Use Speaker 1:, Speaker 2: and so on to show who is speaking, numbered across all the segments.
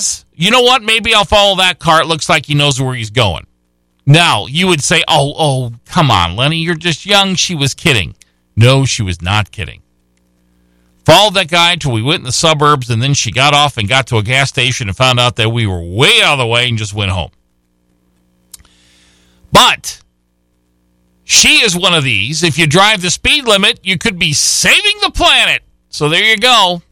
Speaker 1: says, you know what, maybe I'll follow that car. It looks like he knows where he's going. Now, you would say, oh, come on, Lenny, you're just young. She was kidding. No, she was not kidding. Followed that guy till we went in the suburbs, and then she got off and got to a gas station and found out that we were way out of the way and just went home. But she is one of these. If you drive the speed limit, you could be saving the planet. So there you go.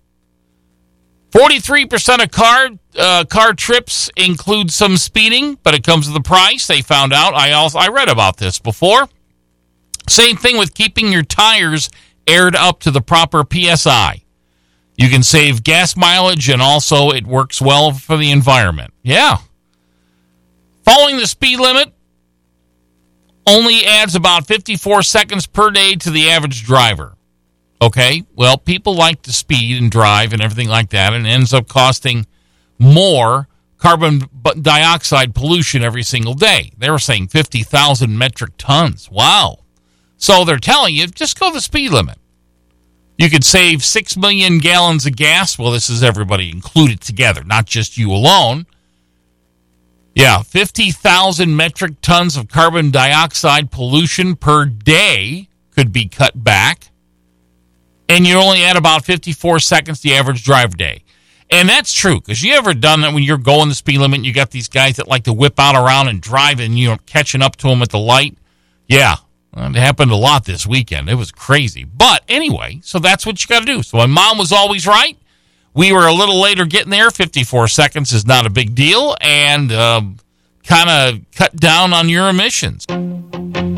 Speaker 1: 43% of car trips include some speeding, but it comes with a price. They found out. I read about this before. Same thing with keeping your tires aired up to the proper PSI. You can save gas mileage, and also it works well for the environment. Yeah. Following the speed limit only adds about 54 seconds per day to the average driver. Okay, well, people like to speed and drive and everything like that, and it ends up costing more carbon dioxide pollution every single day. They were saying 50,000 metric tons. Wow. So they're telling you, just go the speed limit. You could save 6 million gallons of gas. Well, this is everybody included together, not just you alone. Yeah, 50,000 metric tons of carbon dioxide pollution per day could be cut back. And you only add about 54 seconds the average drive day. And that's true, because you ever done that when you're going the speed limit and you got these guys that like to whip out around and drive and, catching up to them at the light? Yeah, it happened a lot this weekend. It was crazy. But anyway, so that's what you got to do. So my mom was always right. We were a little later getting there. 54 seconds is not a big deal. And kind of cut down on your emissions.